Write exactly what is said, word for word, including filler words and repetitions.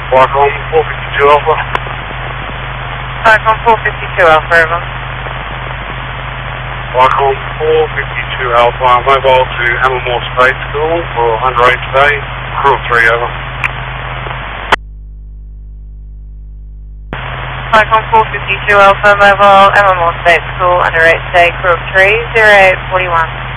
Qualcomm four fifty-two Alpha. Qualcomm four fifty-two Alpha, over. Qualcomm four fifty-two Alpha, mobile to Hammermore State School for underage today, crew of three, over. Qualcomm four fifty-two Alpha, mobile, Hammermore State School, underage today, crew of three, zero eight forty-one.